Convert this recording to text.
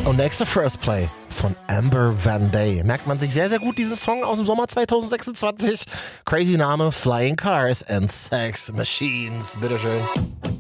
Und nächster First Play von Amber Van Day. Merkt man sich sehr, sehr gut diesen Song aus dem Sommer 2026. Crazy Name, Flying Cars and Sex Machines. Bitteschön.